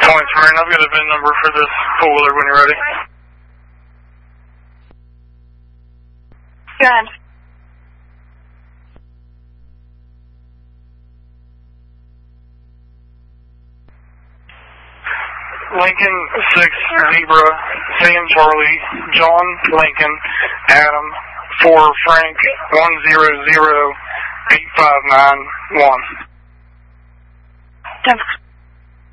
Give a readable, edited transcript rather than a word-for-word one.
Points, Marine. I've got a VIN number for this four-wheeler when you're ready. Go ahead. Lincoln 6 Zebra, Sam Charlie, John Lincoln, Adam 4 Frank 1008591. 10.